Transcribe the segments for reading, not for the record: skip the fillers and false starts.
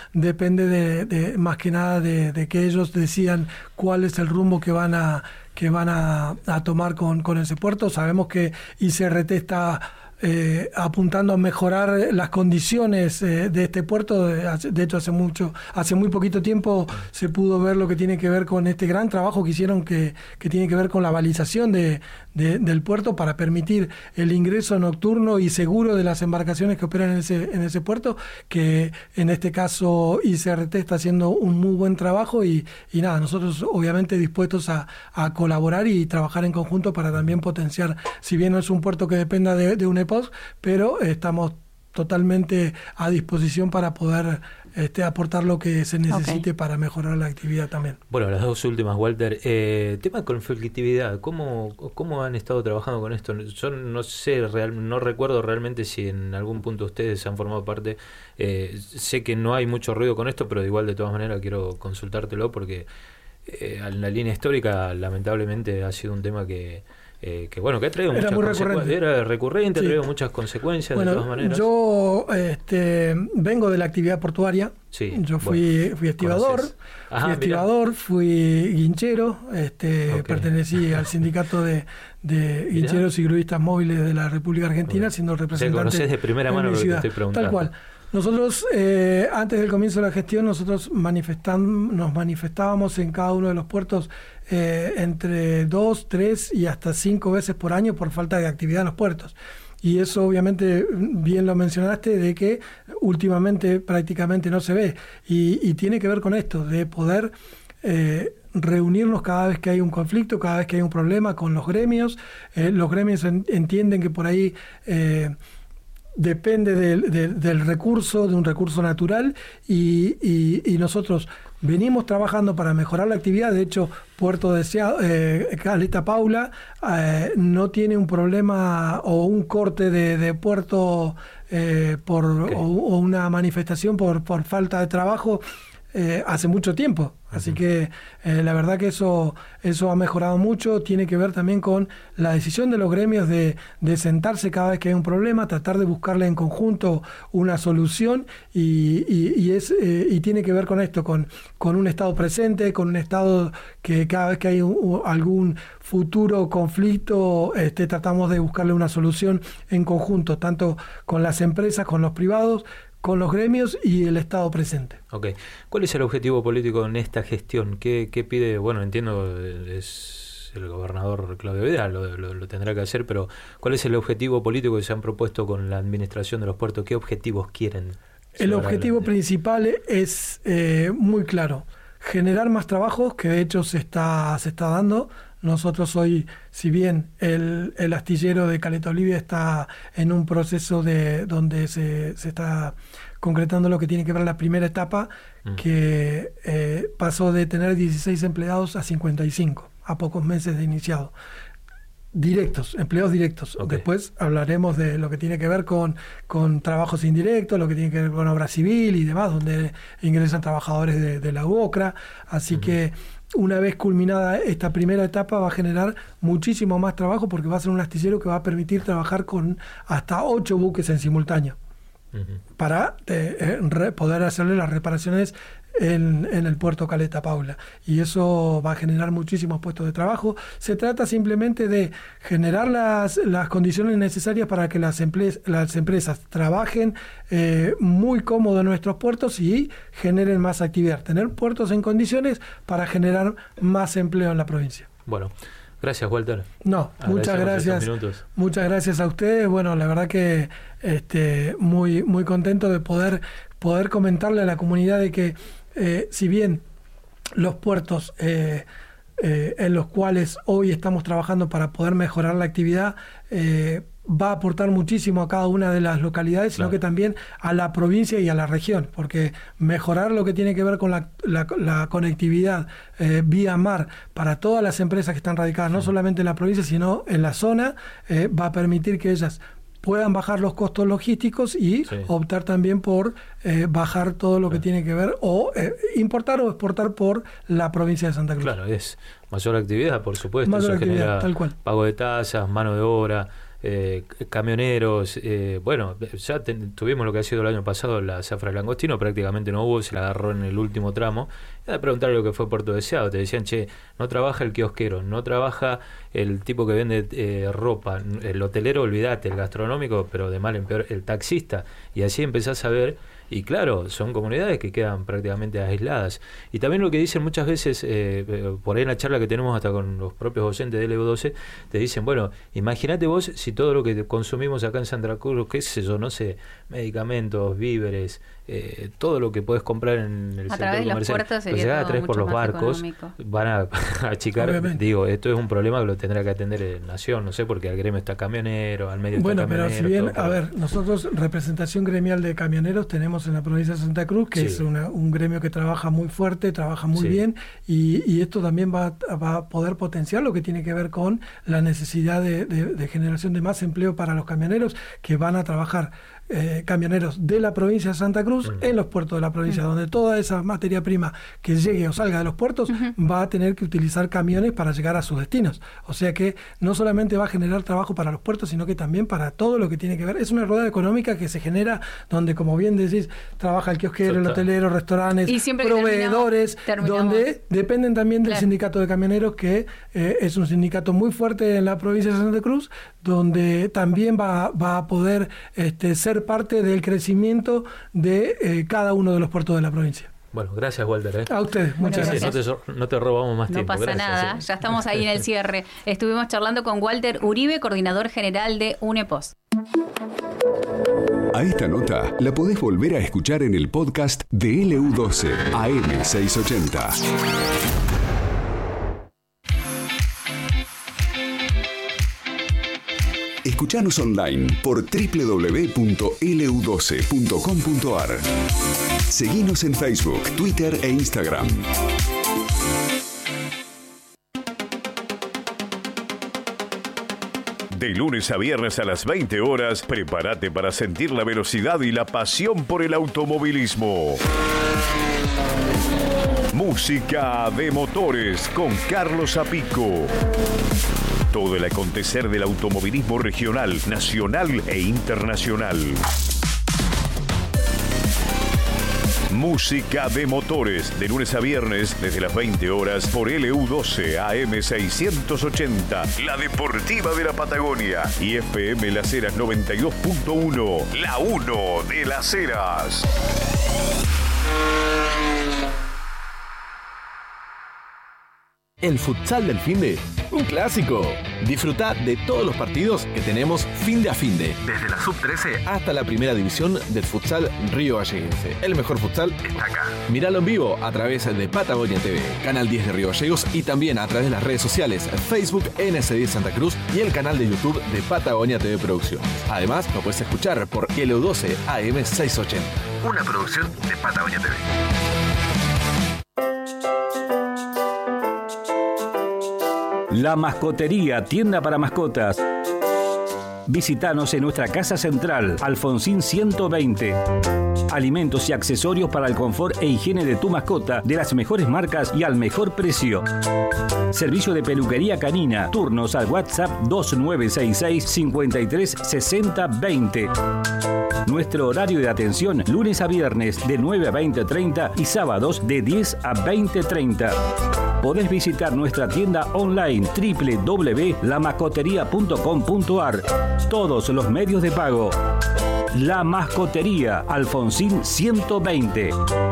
depende de más que nada de que ellos decidan cuál es el rumbo que van a tomar con ese puerto. Sabemos que ICRT está apuntando a mejorar las condiciones de este puerto. De hecho, hace muy poquito tiempo se pudo ver lo que tiene que ver con este gran trabajo que hicieron que tiene que ver con la balización del puerto para permitir el ingreso nocturno y seguro de las embarcaciones que operan en ese puerto, que en este caso ICRT está haciendo un muy buen trabajo y nada, nosotros obviamente dispuestos a colaborar y trabajar en conjunto para también potenciar, si bien no es un puerto que dependa de un pero estamos totalmente a disposición para poder aportar lo que se necesite para mejorar la actividad también. Bueno, las dos últimas, Walter. Tema de conflictividad, ¿cómo han estado trabajando con esto? Yo no sé, no recuerdo realmente si en algún punto ustedes han formado parte. Sé que no hay mucho ruido con esto, pero igual de todas maneras quiero consultártelo porque en la línea histórica lamentablemente ha sido un tema que ha traído muchas consecuencias. Era recurrente, sí. Ha traído muchas consecuencias, de todas maneras. Yo vengo de la actividad portuaria. Sí, yo fui estibador, fui guinchero, pertenecí al sindicato de guincheros y gruistas móviles de la República Argentina, siendo representante. Te conocés de primera mano lo que te estoy preguntando. Tal cual. Nosotros, antes del comienzo de la gestión, nosotros nos manifestábamos en cada uno de los puertos entre 2, 3 y hasta 5 veces por año por falta de actividad en los puertos. Y eso obviamente, bien lo mencionaste, de que últimamente prácticamente no se ve. Y tiene que ver con esto, de poder reunirnos cada vez que hay un conflicto, cada vez que hay un problema con los gremios. Los gremios entienden que por ahí depende del recurso, de un recurso natural, y nosotros venimos trabajando para mejorar la actividad. De hecho, Puerto Deseado, Caleta Paula, no tiene un problema o un corte de puerto o una manifestación por falta de trabajo hace mucho tiempo. Así que la verdad que eso ha mejorado mucho. Tiene que ver también con la decisión de los gremios de sentarse cada vez que hay un problema, tratar de buscarle en conjunto una solución, y tiene que ver con esto, con un Estado presente, con un Estado que cada vez que hay algún futuro conflicto tratamos de buscarle una solución en conjunto, tanto con las empresas, con los privados, con los gremios y el Estado presente. Okay. ¿Cuál es el objetivo político en esta gestión? ¿Qué pide? Bueno, entiendo, es el gobernador Claudio Vidal, lo tendrá que hacer, pero ¿cuál es el objetivo político que se han propuesto con la administración de los puertos? ¿Qué objetivos quieren? El objetivo principal es muy claro: generar más trabajos, que de hecho se está dando. Nosotros hoy, si bien el astillero de Caleta Olivia está en un proceso donde se está concretando lo que tiene que ver la primera etapa, que pasó de tener 16 empleados a 55, a pocos meses de iniciado. Empleados directos. Okay. Después hablaremos de lo que tiene que ver con trabajos indirectos, lo que tiene que ver con obra civil y demás, donde ingresan trabajadores de la UOCRA. Así que una vez culminada esta primera etapa va a generar muchísimo más trabajo, porque va a ser un astillero que va a permitir trabajar con hasta 8 buques en simultáneo para poder hacerle las reparaciones en el puerto Caleta Paula, y eso va a generar muchísimos puestos de trabajo. Se trata simplemente de generar las condiciones necesarias para que las empresas trabajen muy cómodo en nuestros puertos y generen más actividad, tener puertos en condiciones para generar más empleo en la provincia. Bueno, gracias, Walter. No, muchas gracias. Muchas gracias a ustedes. Bueno, la verdad que muy, muy contento de poder comentarle a la comunidad de que si bien los puertos en los cuales hoy estamos trabajando para poder mejorar la actividad va a aportar muchísimo a cada una de las localidades, sino que también a la provincia y a la región, porque mejorar lo que tiene que ver con la conectividad vía mar para todas las empresas que están radicadas no solamente en la provincia, sino en la zona, va a permitir que ellas puedan bajar los costos logísticos y optar también por bajar todo lo que tiene que ver o importar o exportar por la provincia de Santa Cruz. Claro, es mayor actividad, por supuesto, mayor eso actividad, genera tal cual. Pago de tasas, mano de obra, camioneros, bueno, ya tuvimos lo que ha sido el año pasado, la zafra del langostino, prácticamente no hubo, se la agarró en el último tramo. Era de preguntar lo que fue Puerto Deseado, te decían, che, no trabaja el kiosquero, no trabaja el tipo que vende ropa, el hotelero, olvídate, el gastronómico, pero de mal en peor, el taxista, y así empezás a ver. Y claro, son comunidades que quedan prácticamente aisladas. Y también lo que dicen muchas veces, por ahí en la charla que tenemos hasta con los propios docentes del LU12, te dicen, bueno, imagínate vos si todo lo que consumimos acá en Santa Cruz, qué sé yo, no sé, medicamentos, víveres, todo lo que podés comprar en el sector comercial, pues se haga tres por los barcos, económico. Van a achicar. Obviamente. Digo, esto es un problema que lo tendrá que atender Nación, no sé, porque al gremio está camionero, al medio bueno, está camionero. Bueno, pero si bien, a ver, nosotros representación gremial de camioneros tenemos en la provincia de Santa Cruz, que es un gremio que trabaja muy fuerte, trabaja muy bien, y esto también va a poder potenciar lo que tiene que ver con la necesidad de generación de más empleo para los camioneros que van a trabajar. Camioneros de la provincia de Santa Cruz en los puertos de la provincia, donde toda esa materia prima que llegue o salga de los puertos va a tener que utilizar camiones para llegar a sus destinos. O sea que no solamente va a generar trabajo para los puertos, sino que también para todo lo que tiene que ver. Es una rueda económica que se genera donde, como bien decís, trabaja el kiosquero, el hotelero, restaurantes, proveedores, donde dependen también del sindicato de camioneros, que es un sindicato muy fuerte en la provincia de Santa Cruz, donde también va a poder ser parte del crecimiento de cada uno de los puertos de la provincia. Bueno, gracias, Walter. A ustedes, muchas gracias. No te robamos más tiempo. No pasa nada, ya estamos ahí en el cierre. Estuvimos charlando con Walter Uribe, coordinador general de UNEPOS. A esta nota la podés volver a escuchar en el podcast de LU12 AM680. Escuchanos online por www.lu12.com.ar. Seguinos en Facebook, Twitter e Instagram. De lunes a viernes a las 20 horas, prepárate para sentir la velocidad y la pasión por el automovilismo. Música de motores con Carlos Zapico. Todo el acontecer del automovilismo regional, nacional e internacional. Música de motores, de lunes a viernes, desde las 20 horas, por LU12 AM680, la deportiva de la Patagonia, y FM Las Heras 92.1, la 1 de Las Heras. El futsal del finde, un clásico. Disfruta de todos los partidos que tenemos finde a finde. Desde la sub-13 hasta la primera división del futsal Río Galleguense. El mejor futsal está acá. Míralo en vivo a través de Patagonia TV, Canal 10 de Río Gallegos, y también a través de las redes sociales, Facebook NS10 Santa Cruz y el canal de YouTube de Patagonia TV Producciones. Además, lo puedes escuchar por LU12 AM680. Una producción de Patagonia TV. La Mascotería, tienda para mascotas. Visítanos en nuestra casa central, Alfonsín 120. Alimentos y accesorios para el confort e higiene de tu mascota, de las mejores marcas y al mejor precio. Servicio de peluquería canina. Turnos al WhatsApp 2966 53 60 20. Nuestro horario de atención, lunes a viernes de 9 a 20:30 y sábados de 10 a 20:30. Podés visitar nuestra tienda online www.lamascoteria.com.ar. Todos los medios de pago. La Mascotería, Alfonsín 120.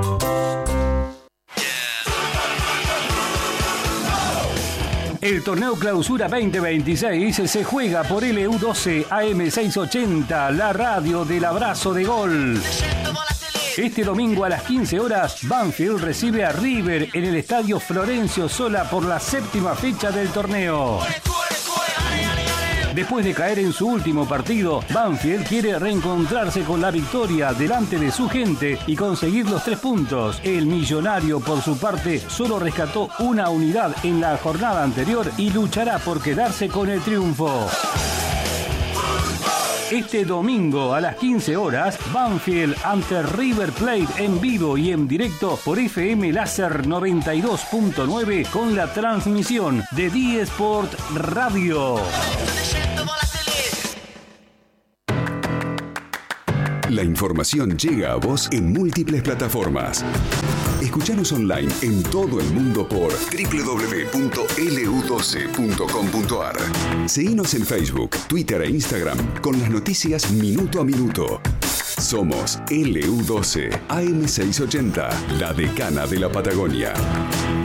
El torneo Clausura 2026 se juega por LU12 AM680, la radio del abrazo de gol. Este domingo a las 15 horas, Banfield recibe a River en el Estadio Florencio Sola por la 7ª fecha del torneo. Después de caer en su último partido, Banfield quiere reencontrarse con la victoria delante de su gente y conseguir los 3 puntos. El Millonario, por su parte, solo rescató una unidad en la jornada anterior y luchará por quedarse con el triunfo. Este domingo a las 15 horas, Banfield ante River Plate en vivo y en directo por FM Láser 92.9 con la transmisión de D-Sport Radio. La información llega a vos en múltiples plataformas. Escuchanos online en todo el mundo por www.lu12.com.ar. Seguinos en Facebook, Twitter e Instagram con las noticias minuto a minuto. Somos LU12 AM680, la decana de la Patagonia.